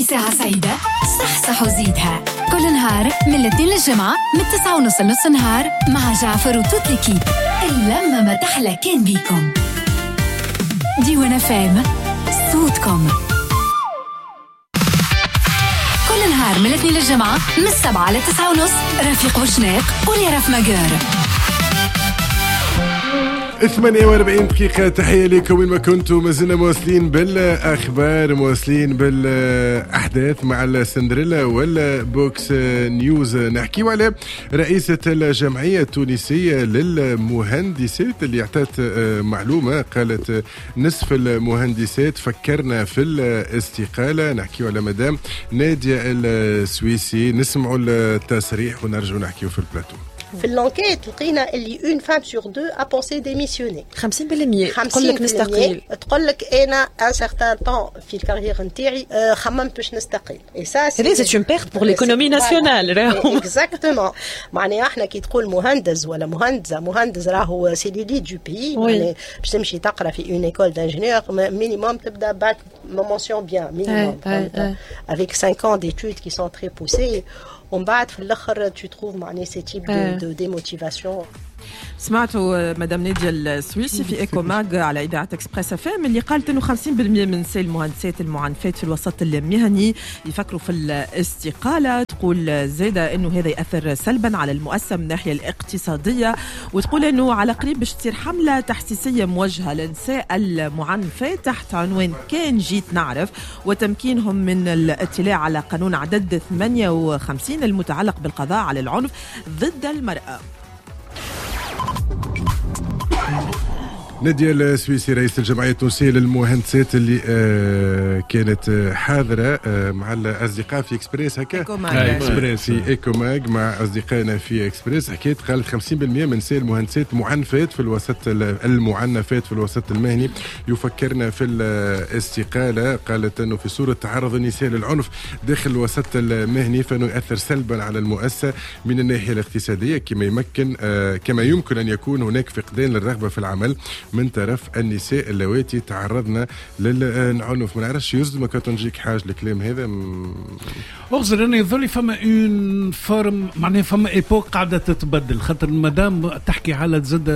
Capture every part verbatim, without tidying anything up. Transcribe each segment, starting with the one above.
ساعة سعيدة صح وزيدها كل نهار من الاثنين للجمعة من تسعة ونص لنص النهار مع جعفر وتوت ليكيب. اللمة ما تحلى كان بيكم. ديوان فام صوتكم كل نهار من الاثنين للجمعة من السبعة لتسعة ونص. رفيق وشناق وليرف مجار. ثمانية وأربعين دقيقة. تحية لكم وين ما كنتوا. ما زلنا مواصلين بالأخبار، مواصلين بالأحداث مع السندريلا ولا بوكس نيوز. نحكيو على رئيسة الجمعية التونسية للمهندسات اللي اعطت معلومة، قالت نصف المهندسات فكرنا في الاستقالة. نحكيو على مدام نادية السويسي. نسمعوا التصريح ونرجعوا نحكيو في البلاتو. في اللانكيت لقينا اللي اون فام سور دو ا بونسي ديميسيوني. خمسين بالمية تقول لك نستقيل. تقول لك انا ان سيغتان طون في الكارير نتاعي خممت باش نستقيل. اي سا سي سي اون بيرت بور ليكونومي ناسيونال. راهو اكزاكتومون. معناها احنا كي تقول مهندس ولا مهندسه، مندز راهو سي ليليت دو بي. يعني باش تمشي تقرا في اون ايكول دانجينيور مينيموم تبدا باك mention bien minimum avec cinq ans d'études qui sont très poussées. ومن بعد في الاخر tu trouves معني ces types de, de démotivation. سمعتوا مدام نادية السويسي في إيكو ماغ على إذاعة إكسبريس اف ام اللي قالت إنه خمسين بالمية من نساء المهندسات المعنفات في الوسط المهني يفكروا في الاستقالة. تقول زيادة إنه هذا يأثر سلبا على المؤسسة من الناحية الاقتصادية، وتقول إنه على قريب باش تصير حملة تحسيسية موجهة لنساء المعنفات تحت عنوان كان جيت نعرف، وتمكينهم من الاطلاع على قانون عدد ثمانية وخمسين المتعلق بالقضاء على العنف ضد المرأة. نادية السويسي رئيس الجمعية التونسية للمهندسات اللي آه كانت حاضرة آه مع الأصدقاء في إكسبريس هكا إكسبريس في إيكوماغ مع أصدقائنا في إكسبريس. حكيت قالت خمسين بالمية من نساء المهندسات معنفات في الوسط المعنفات في الوسط المهني يفكرنا في الاستقالة. قالت أنه في صورة تعرض النساء للعنف داخل الوسط المهني فإنه يأثر سلبا على المؤسسة من الناحية الاقتصادية، كما يمكن آه كما يمكن أن يكون هناك فقدان للرغبة في العمل من طرف النساء اللواتي تعرضنا للعنف. ما نعرفش يزد ما كتنجيك حاجه الكلام هذا اغزر انا يظل فما اون فورم معناها فما ايبوك قاعده تتبدل. خاطر المدام تحكي على زاد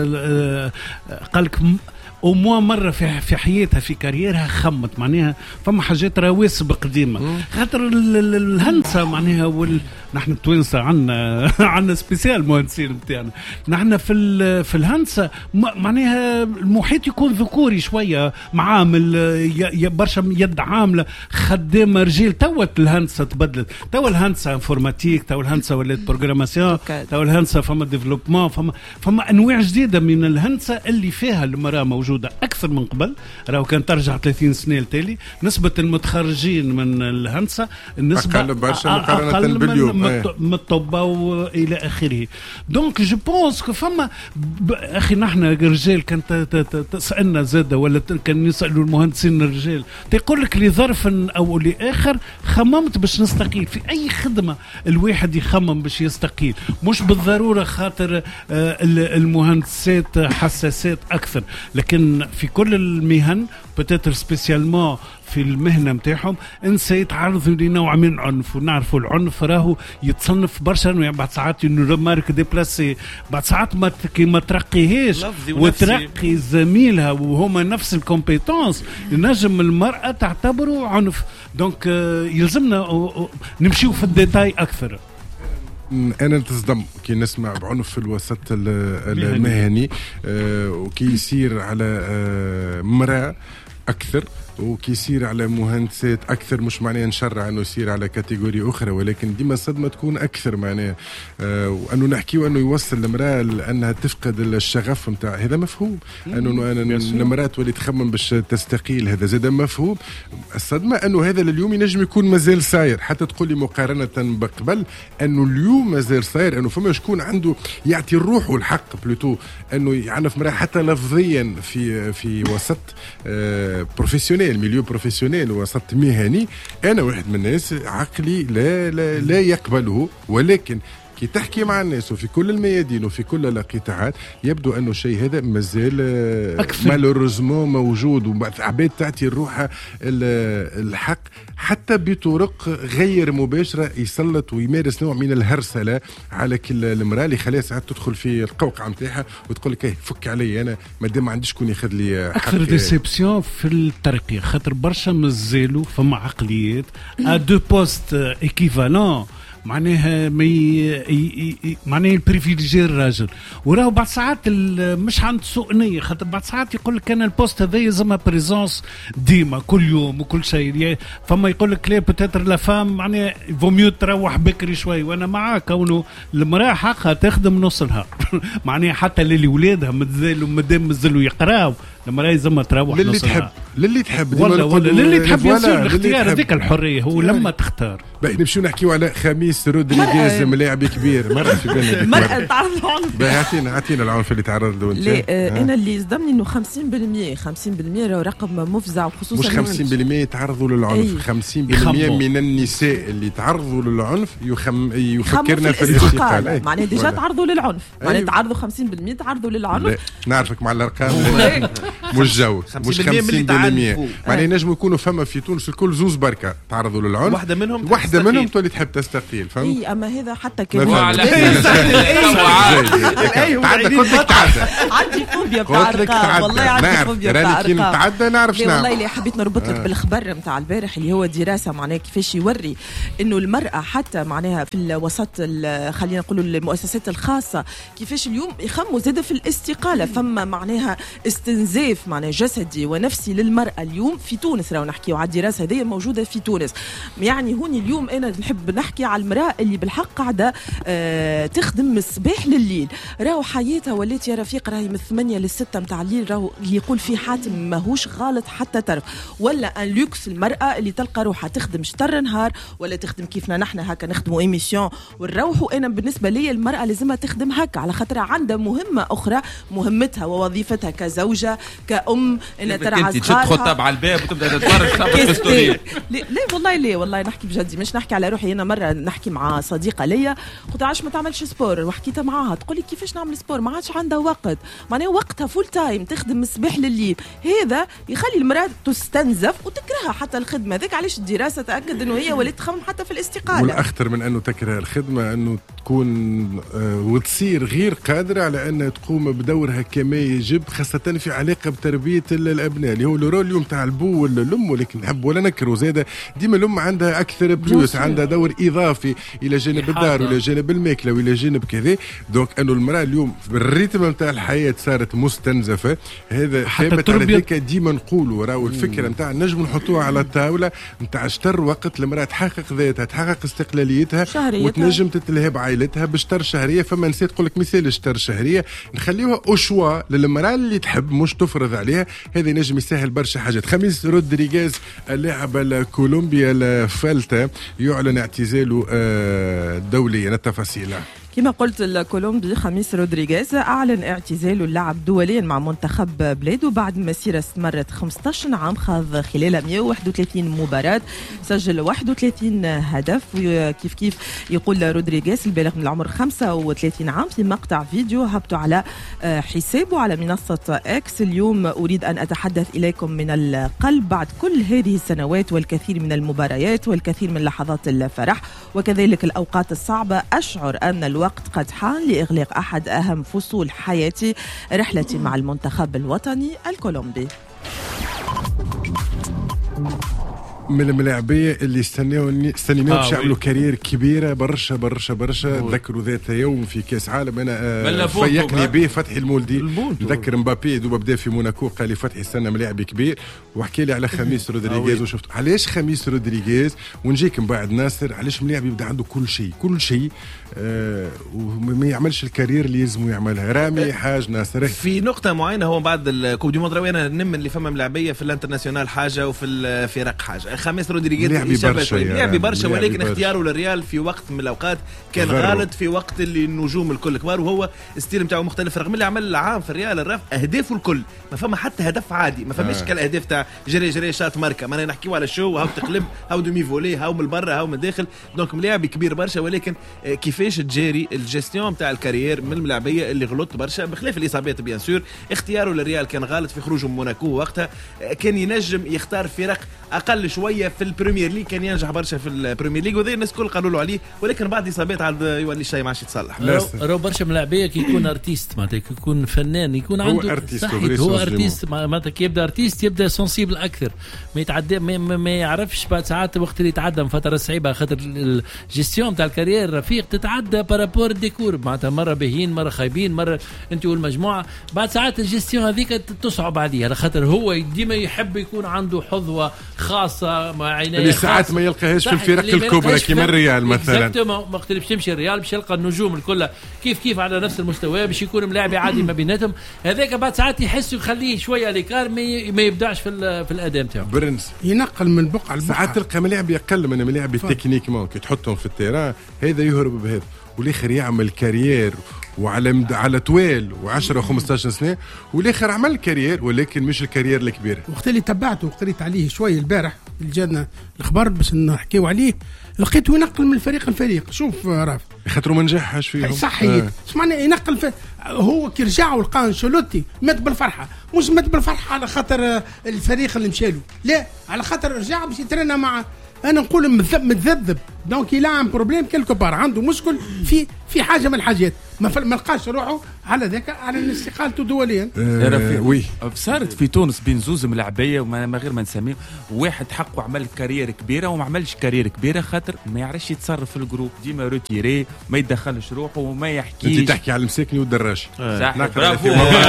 قالك او مو مره في في حياتها في كاريرها خمت معناها فما حاجات رواسب قديمه. خاطر الهندسه معناها وال... نحن التوانسه عندنا عندنا سبيسيال مهندسين نتاعنا. نحن في ال... في الهندسه معناها المحيط يكون ذكوري شويه، معامل ي... برشا يد عامله خدامه رجال. توت الهندسه تبدلت، تو الهندسه انفورماتيك، تو الهندسه ولات بروغراماسيون، تو الهندسه فما ديفلوبمون، فما فما انواع جديده من الهندسه اللي فيها المراه موجوده أكثر من قبل. راهو كان ترجع ثلاثين سنة التالي نسبة المتخرجين من الهندسة النسبة أقل برشا مقارنة باليوم من الطب وإلى آخره. دونك جو بونس كو فما أخي نحن رجال كانت تسألنا زادة ولا كان يسألوا المهندسين الرجال تقول لك لظرف أو لآخر خممت باش نستقيل. في أي خدمة الواحد يخمم باش يستقيل، مش بالضرورة خاطر المهندسات حساسات أكثر، لكن في كل المهن بتاتر سبيسيالمون في المهنة متاعهم انسى يتعرضوا لنوع من عنف. ونعرفوا العنف راهو يتصنف برشا يعني بعد ساعات انه مارك ديبلاسي، بعد ساعات ما ما ترقيهاش وترقي زميلها وهما نفس الكومبيتونس نجم المرأة تعتبره عنف. دونك يلزمنا نمشيو في الديتاي أكثر. أنا تصدم كي نسمع بعنف في الوسط المهني وكي يصير على مرأة أكثر وكي يصير على مهندسات أكثر. مش معناه نشرع أنه يصير على كاتيجوري أخرى، ولكن ديما الصدمة تكون أكثر معناه آه وأنه نحكي وأنه يوصل المرأة لأنها تفقد الشغف متاع. هذا مفهوم أنه أنا المرأة تولي تخمم باش تستقيل، هذا زاد مفهوم. الصدمة أنه هذا اليوم ينجم يكون مازال صاير. حتى تقول لي مقارنة بقبل أنه اليوم مازال صاير أنه فما شكون عنده يعطي الروح والحق بلوتو أنه يعنف مرأة حتى لفظيا في في وسط آه بروفيسيونيل ميليو بروفيسيونيل وسط مهني. أنا واحد من الناس عقلي لا لا, لا يقبله، ولكن كي تحكي مع الناس وفي كل الميادين وفي كل القطاعات يبدو انه الشيء هذا مازال مالوريزمون موجود، وعباد تعطي الروحه الحق حتى بطرق غير مباشره يسلط ويمارس نوع من الهرسله على كل المراه اللي خلاص ساعات تدخل في القوقعه نتاعها وتقول لك فك علي انا مادام ما عنديش شكون ياخذ لي حق. اكثر ديسيبسيون في الترقيه خاطر برشا مازالوا فما عقليات ا دو بوست ايكيفالون معناها مي معناها البريفيليجي الراجل، وراه بعض ساعات مش عند سوء نيه خاطر بعض ساعات يقول لك انا البوست هذا يلزمها بريزونس ديما كل يوم وكل شيء، فما يقول لك لا بوتيتر لا فام معناها فوميو تروح بكري شوي، وانا معاك كونه المراه حقها تخدم نص نهار معناها حتى للي ولادها مازالوا مادام مازالوا يقراو المراه يلزمها تروح للي نص تحب للي تحب ولا ولا للي تحب يصير الاختيار هذيك الحريه هو لما تختار. باهي نمشيو نحكيو على خميس رودريغيز ملاعب كبير مرة في بالنا مرة تعرض للعنف. باهي اعطينا اعطينا العنف اللي تعرض له انت. لا آه انا اللي صدمني انه خمسين بالمية خمسين بالمية راهو رقم مفزع، وخصوصا مش خمسين بالمية يتعرضوا للعنف، خمسين بالمية من النساء اللي تعرضوا للعنف يخم يفكرنا في الاستقالة معناها ديجا تعرضوا للعنف معناها تعرضوا خمسين بالمية تعرضوا للعنف. نعرفك مع الارقام مش جو مش خمسين بالمية معناها نجموا يكونوا فما في تونس الكل زوز بركة تعرضوا للعنف، واحدة منهم واحدة منهم تولي تحب تستقيل فهمت. اي اما هذا حتى كان عندي فوبيا بتاع الارقام والله عندي فوبيا بتاع الارقام نتعدى نعرف شنو والله اللي حبيت نربط لك بالخبر نتاع البارح اللي هو دراسه معناها كيفاش يوري انه المراه حتى معناها في الوسط خلينا نقولوا المؤسسات الخاصه كيفاش اليوم يخموا زاد في الاستقاله، فما معناها استنزاف معناها جسدي ونفسي للمراه اليوم في تونس. راهو نحكيو على الدراسه هذه موجوده في تونس، يعني هوني اليوم انا نحب نحكي على المراه اللي بالحق قاعده آه تخدم من الصباح لليل، راهو حياتها ولات يا رفيق راهي من ثمانية للستة متاع الليل، راهو اللي يقول فيه حاتم ماهوش غلط حتى طرف، ولا ان لوكس المراه اللي تلقى روحها تخدم شطر نهار ولا تخدم كيفنا نحن هكا نخدموا ايميسيون ونروحوا. انا بالنسبه لي المراه لازمها تخدم هكا على خاطر عندها مهمه اخرى، مهمتها ووظيفتها كزوجه كأم ان ترعى صغارها. تشد خطاب على الباب وتبدا تتفرج في لا والله لا والله نحكي بجدي مش نحكي على روحي. انا مره نحكي مع صديقه ليا قلت علاش ما تعملش سبور، وحكيتها معاها تقول لي كيفاش نعمل سبور ما عادش عندها وقت، معناها وقتها فول تايم تخدم من الصباح لليل، هذا يخلي المراه تستنزف وتكرهها حتى الخدمه. ذاك علاش الدراسه تاكد انه هي ولات تخمم حتى في الاستقاله. والاخطر من انه تكره الخدمه انه تكون آه وتصير غير قادره على انها تقوم بدورها كما يجب، خاصه في علاقه بتربيه الابناء اللي هو الرول اليوم تاع البو ولا الام. ولكن نحب ولا نكروا زاده ديما الام عندها اكثر بلوس، عندها دور اضافي الى جانب الدار والى جانب الماكله والى جانب كذا. دونك انه المراه اليوم بالريتم نتاع الحياه صارت مستنزفه، هذا ثابت على ذلك. ديما نقولوا راهو الفكره نتاع نجم نحطوها على الطاوله نتاع شتر وقت المراه تحقق ذاتها تحقق استقلاليتها وتنجم تتلهي بعائلتها بشتر شهريه. فما نسيت تقول لك مثال شتر شهريه نخليوها أشواء للمراه اللي تحب مش تفرض عليها، هذا ينجم يسهل برشا حاجات. خميس رودريغيز اللاعب الكولومبيا الفالتا يعلن اعتزاله دوليا. التفاصيل كما قلت الكولومبي خميس رودريغيز أعلن اعتزاله اللعب دوليا مع منتخب بلاده بعد مسيرة استمرت خمسة عشر عام، خاض خلالها مئة وواحد وثلاثين مباراة، سجل واحد وثلاثين هدف. كيف كيف يقول رودريغيز البالغ من العمر خمسة وثلاثين عام في مقطع فيديو هبطوا على حسابه على منصة اكس: اليوم أريد أن أتحدث إليكم من القلب بعد كل هذه السنوات والكثير من المباريات والكثير من لحظات الفرح وكذلك الأوقات الصعبة، أشعر أن الوقت قد حان لإغلاق أحد أهم فصول حياتي، رحلتي مع المنتخب الوطني الكولومبي. من الملاعبيه اللي استناوني استنيناو باش يعملوا كارير كبيره برشا برشا برشا. ذكروا ذات يوم في كاس عالم انا فيقني به فتحي المولدي، نذكر مبابي دوبا بدا في موناكو قال لي فتحي استنى ملاعب كبير، وحكي لي على خميس رودريغيز وشفت علاش خميس رودريغيز. ونجيك من بعد ناصر علاش ملاعب يبدا عنده كل شيء كل شيء آه وما يعملش الكارير اللي لازم يعملها. رامي حاج ناصر في نقطه معينه هو بعد الكوب دي موند، انا نمن اللي فما ملاعبيه في الانترناسيونال حاجه وفي الفرق حاجه. خميس رودريغيز لعب برشا، ولكن اختياره للريال في وقت من الاوقات كان غلط، في وقت اللي النجوم الكل كبار وهو ستيل نتاعو مختلف، رغم اللي عمل العام في الريال الرف اهدافه الكل ما فما حتى هدف عادي، ما فماش آه. كالاهداف تاع جري جري شات ماركه، ما نحكيو على شو هاو تقلب هاو دومي فولي هاو من برا هاو من داخل، دونك ملاعب كبير برشا، ولكن كيفاش تجاري الجيستيون تاع الكارير من الملاعبيه اللي غلط برشا بخلاف الاصابات بيان سور. اختياره للريال كان غلط في خروجه من موناكو، وقتها كان ينجم يختار فرق اقل شويه في البريمير ليج، كان ينجح برشا في البريمير ليج وذي الناس الكل قالوا له عليه، ولكن بعد اصابات عاد يولي الشيء ما عادش يتصلح. راهو برشا ملاعبيه كي يكون ارتيست معناتها يكون فنان يكون عنده هو ارتيست هو ارتيست معناتها كي يبدا ارتيست يبدا سنسيبل اكثر، ما يتعدى ما, ما يعرفش بعد ساعات وقت اللي يتعدى من فتره صعيبه، خاطر الجيستيون تاع الكارير رفيق تتعدى بارابور ديكور معناتها مره باهيين مره خايبين مره انت والمجموعه، بعد ساعات الجيستيون هذيك تصعب عليه على خاطر هو ديما يحب يكون عنده حظوه خاصه مع عنايه اللي ساعات ما يلقاهاش في الفرق الكبرى كيما الريال مثلا. اكزاكتومون وقت اللي باش تمشي الريال باش يلقى النجوم الكل كيف كيف على نفس المستوى باش يكون ملاعب عادي ما بيناتهم، هذاك بعد ساعات يحس يخليه شويه ليكار ما يبدعش في في الاداء نتاعو. برنس ينقل من بقعه لبقعه، ساعات تلقى ملاعب اقل من ملاعب تكنيكمون كي تحطهم في التيران هذا يهرب بهذا، والاخر يعمل كارير وعلى مد... على طوال وعشرة وخمسطاش سنه، والاخر عمل كارير ولكن مش الكارير الكبير. وقت اللي تبعته وقريت عليه شويه البارح اللي جانا الخبر باش نحكيو عليه، لقيته ينقل من الفريق الفريق. شوف راف خاطر ما نجحش فيهم صحيح اش معنى ينقل ف... هو كي رجع ولقى انشيلوتي مات بالفرحه، مش مات بالفرحه على خاطر الفريق اللي مشالو، لا على خاطر رجع باش يترنى مع انا نقول متذبذب، دونك يلا عن بروبليم كيلكو بار، عنده مشكل في في حاجه من الحاجات، ما ما لقاش روحه على ذاك على استقالته دوليا. آه وي صارت في تونس بين زوز ملاعبيه وما غير ما نسميه، واحد حقه عمل كارير كبيره وما عملش كارير كبيره خاطر ما يعرفش يتصرف في الجروب، ديما روتيري ما يدخلش روحه وما يحكيش. انت تحكي على المساكني والدراجي صح برافو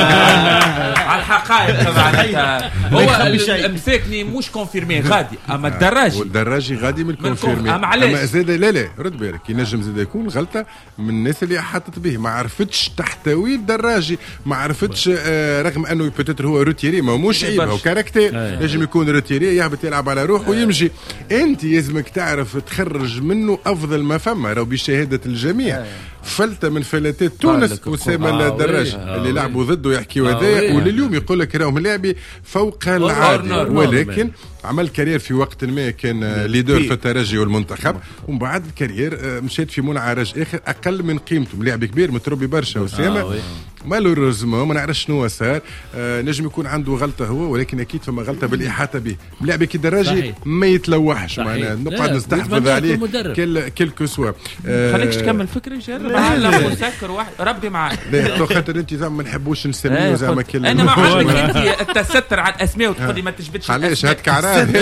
على الحقائق تبعتها. هو المساكني مش كونفيرمي غادي، اما الدراجي والدراجي غادي من كونفيرمي، اما زاد لا لا رد بالك ينجم زاد يكون غلطه من الناس اللي حطت به، ما عرفتش تحتوي الدراجي، ما عرفتش آه رغم انه بوتيتر هو روتيري ما موش عيب هو كاركتير، ينجم يكون روتيري يهبط يلعب على روحه ويمشي، انت لازمك تعرف تخرج منه افضل ما فما، راهو بشهاده الجميع. فلتة من فلتات تونس أسامة الدراجي اللي لعبوا ضده يحكيوا هذايا، ولليوم يقول لك راهم لاعبي فوق العادي، ولكن عمل كارير في وقت ما كان ليدر في الترجي والمنتخب، ومن بعد الكارير مشيت في منعرج اخر اقل من قيمته، لاعب كبير متربي برشا أسامة مالوريزمون ما نعرفش شنو صار، آه نجم يكون عنده غلطه هو، ولكن اكيد فما غلطه بالاحاطه به، لاعب كي دراجي ما يتلوحش معناها نقعد نستحفظ عليه كل كل سوا. آه خليكش تكمل فكري جرب على مسكر واحد ربي معاك. لا خاطر انت زعما ما نحبوش نسميه زعما كلمه، انا ما عجبك انت التستر على الاسماء وتقول لي ما تجبدش علاش هاد كعران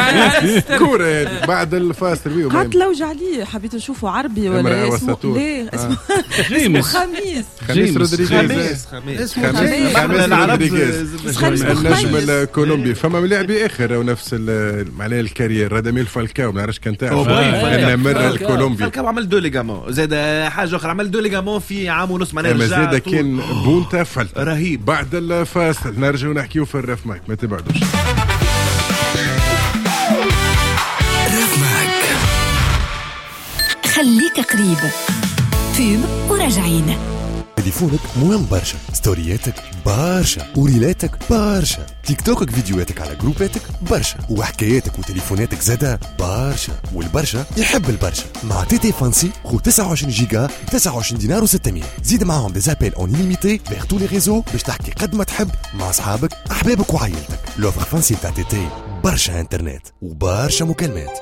كوره بعد الفاصل قعدت لوجع عليه حبيت نشوفه عربي ولا اسمه ليه اسمه خميس خميس رودريغيز خميس خميس خميس النجم الكولومبي. فما لاعبي اخر ونفس معناها الكارير راداميل فالكاو ما نعرفش كان تاعو النمر الكولومبي، فالكاو عمل دو ليغامون زاد حاجه اخرى، عمل دو ليغامون في عام ونص معناها رجع زاد كان بونتا فلت رهيب. بعد الفاصل نرجعوا نحكيو في الرف ماك، ما تبعدوش. خليك قريب فيب وراجعين. تليفونك مهم برشا، ستورياتك برشا، وريلاتك برشا، تيك توكك فيديوهاتك على جروباتك برشا، وحكاياتك وتليفوناتك زادا برشا، والبرشا يحب البرشا. مع تي تي فانسي خو تسعة وعشرين جيجا تسعة وعشرين دينار وستمية، زيد معاهم دي زابيل اون ليميتي فيغ تو لي ريزو باش تحكي قد ما تحب مع اصحابك احبابك وعائلتك. لوفر فانسي تاع تي تي برشا انترنت وبرشا مكالمات.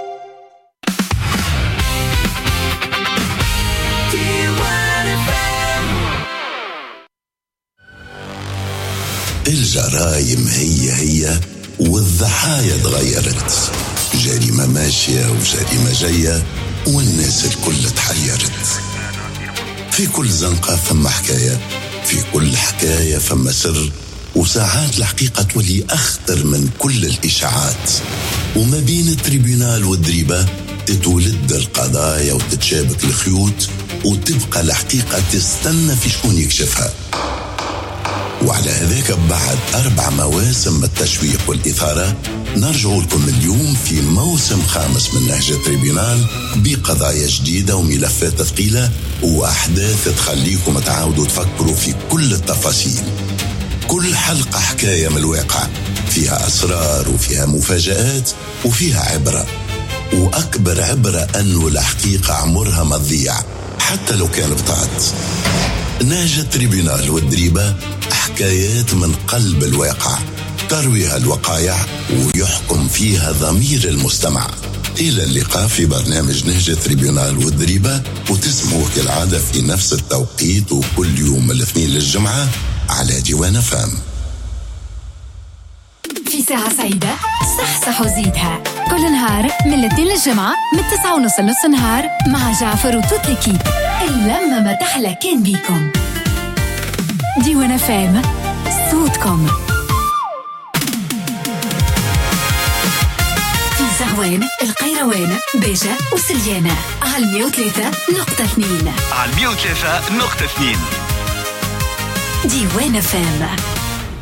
الجرايم هي هي والضحايا تغيرت، جريمة ماشية وجريمة جاية والناس الكل تحيرت. في كل زنقة فما حكاية، في كل حكاية فما سر، وساعات الحقيقة تولي أخطر من كل الإشاعات. وما بين التريبيونال والدريبة تتولد القضايا وتتشابك الخيوط، وتبقى الحقيقة تستنى في شكون يكشفها. وعلى هذاك بعد أربع مواسم من التشويق والإثارة نرجع لكم اليوم في موسم خامس من نهج تريبيونال بقضايا جديدة وملفات ثقيلة وأحداث تخليكم تعاودوا تفكروا في كل التفاصيل. كل حلقة حكاية من الواقع، فيها أسرار وفيها مفاجآت وفيها عبرة، وأكبر عبرة أنه الحقيقة عمرها ما تضيع حتى لو كان بطاعت. نهج التريبيونال والدريبة، حكايات من قلب الواقع ترويها الوقائع ويحكم فيها ضمير المستمع. إلى اللقاء في برنامج نهج التريبيونال والدريبة، وتسمعوا كالعادة في نفس التوقيت وكل يوم الاثنين للجمعة على ديوان فام. في ساعة سعيدة صحصح وزيدها كل نهار من الاثنين للجمعة من تسعة ونص لنص نهار مع جعفر وتوت ليكيب. اللمة ما تحلى كان بيكم. ديوان فام، صوتكم. في زهوان، القيروان، بيجة وسليانة على مية وثلاثة نقطة اثنين. على مية وثلاثة نقطة اثنين. ديوان فام.